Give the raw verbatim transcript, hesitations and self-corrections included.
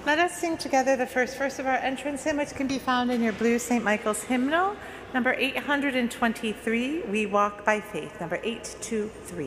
Let us sing together the first verse of our entrance hymn, which can be found in your blue Saint Michael's hymnal, number eight hundred twenty-three, We Walk by Faith, number eight two three.